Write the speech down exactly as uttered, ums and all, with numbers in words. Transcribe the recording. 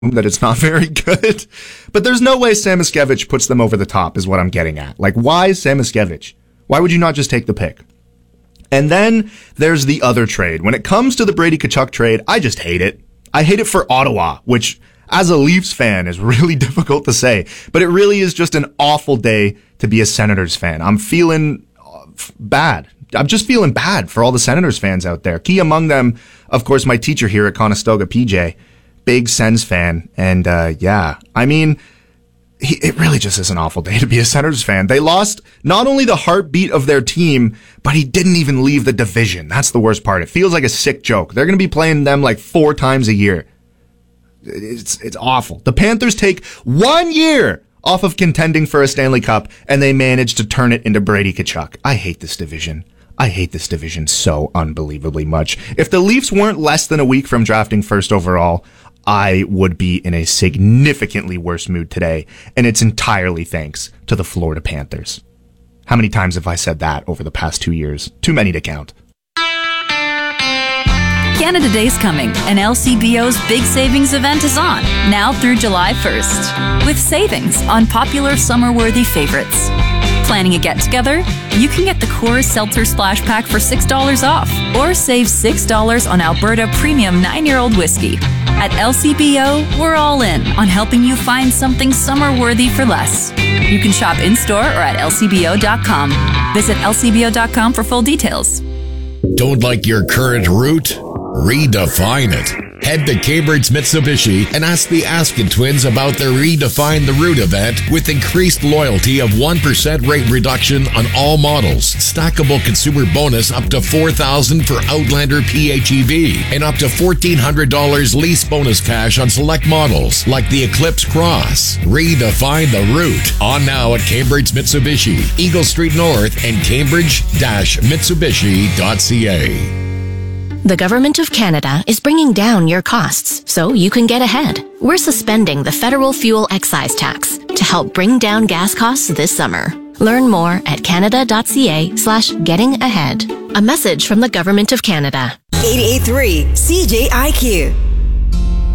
that it's not very good. But there's no way Samoskevich puts them over the top is what I'm getting at. Like, why Samoskevich? Why would you not just take the pick? And then there's the other trade. When it comes to the Brady Tkachuk trade, I just hate it. I hate it for Ottawa, which as a Leafs fan is really difficult to say. But it really is just an awful day to be a Senators fan. I'm feeling bad. I'm just feeling bad for all the Senators fans out there. Key among them, of course, my teacher here at Conestoga, P J. Big Sens fan. And, uh, yeah, I mean, he, it really just is an awful day to be a Senators fan. They lost not only the heartbeat of their team, but he didn't even leave the division. That's the worst part. It feels like a sick joke. They're going to be playing them like four times a year. It's, it's awful. The Panthers take one year off of contending for a Stanley Cup, and they manage to turn it into Brady Tkachuk. I hate this division. I hate this division so unbelievably much. If the Leafs weren't less than a week from drafting first overall, I would be in a significantly worse mood today, and it's entirely thanks to the Florida Panthers. How many times have I said that over the past two years? Too many to count. Canada Day's coming, and L C B O's big savings event is on, now through July first, with savings on popular summer-worthy favorites. Planning a get-together? You can get the Coors Seltzer Splash Pack for six dollars off, or save six dollars on Alberta Premium nine-year-old whiskey. At L C B O, we're all in on helping you find something summer-worthy for less. You can shop in-store or at L C B O dot com. Visit L C B O dot com for full details. Don't like your current route? Redefine it. Head to Cambridge Mitsubishi and ask the Askin twins about their Redefine the Route event with increased loyalty of one percent rate reduction on all models, stackable consumer bonus up to four thousand dollars for Outlander P H E V, and up to fourteen hundred dollars lease bonus cash on select models like the Eclipse Cross. Redefine the Route. On now at Cambridge Mitsubishi, Eagle Street North, and cambridge dash mitsubishi dot c a. The Government of Canada is bringing down your costs so you can get ahead. We're suspending the federal fuel excise tax to help bring down gas costs this summer. Learn more at canada.ca slash getting ahead. A message from the Government of Canada. eighty-eight point three C J I Q.